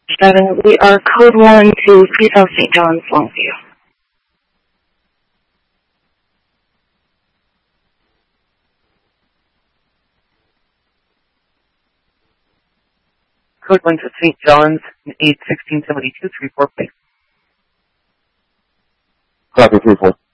7, we are code 1 to 3 South St. John's, Longview. Code 1 to St. John's, 81672, 34 please. Copy, 34.